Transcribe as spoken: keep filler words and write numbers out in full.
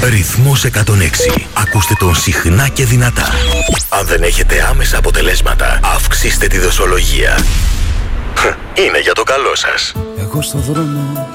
Ρυθμός εκατόν έξι. Ακούστε τον συχνά και δυνατά. Αν δεν έχετε άμεσα αποτελέσματα, αυξήστε τη δοσολογία. Είναι για το καλό σας. Εγώ στο δρόμο